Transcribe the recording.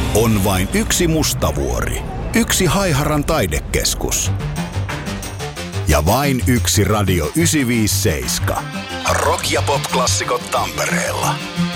On vain yksi Mustavuori, yksi Haiharan taidekeskus ja vain yksi Radio 957. Rock- ja pop-klassikot Tampereella.